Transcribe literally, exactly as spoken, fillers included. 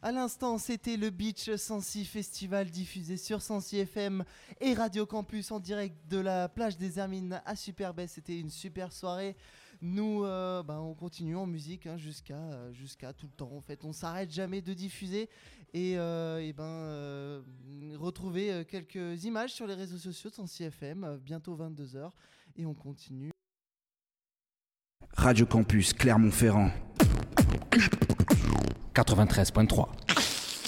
À l'instant, c'était le Beach Sancy Festival diffusé sur Sancy F M et Radio Campus en direct de la plage des Hermines à Superbès. C'était une super soirée. Nous, euh, bah, on continue en musique hein, jusqu'à, euh, jusqu'à tout le temps. En fait, on s'arrête jamais de diffuser et, euh, et ben euh, retrouver quelques images sur les réseaux sociaux de Sancy F M. Euh, bientôt vingt-deux heures et on continue. Radio Campus Clermont-Ferrand. quatre-vingt-treize virgule trois.